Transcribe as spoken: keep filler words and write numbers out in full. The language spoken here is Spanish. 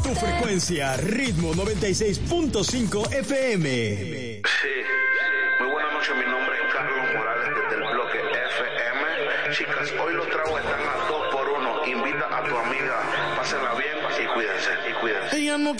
tu frecuencia, Ritmo noventa y seis punto cinco F M. Sí, muy buenas noches, mi nombre es Carlos Morales desde el bloque F M. Chicas, hoy los tragos están a dos por uno. Invita a tu amiga, pásenla bien y cuídense, y cuídense. Ella no